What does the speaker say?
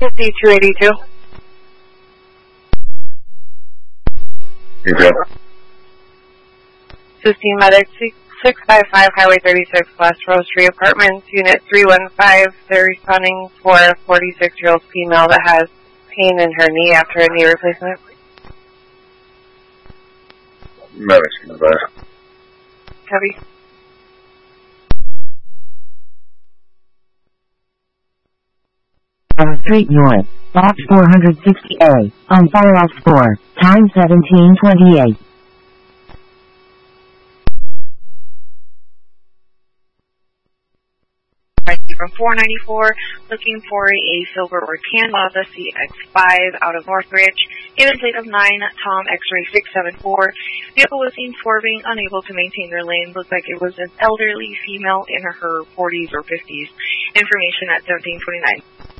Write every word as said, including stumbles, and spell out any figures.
fifty-two eighty-two. Okay. Sistine Medic, six five five Highway thirty-six, West Rose Street Apartments, Unit three one five. They're responding for a forty-six-year-old female that has pain in her knee after a knee replacement. Medic's in the back. Copy. On Street North, Box four sixty A, on fire off score, time seventeen twenty-eight. From four ninety-four, looking for a silver or tan Mazda C X five out of Northridge. Given plate of nine, Tom X-ray six seven four. Vehicle was seen swerving, unable to maintain their lane. Looked like it was an elderly female in her forties or fifties. Information at seventeen twenty-nine.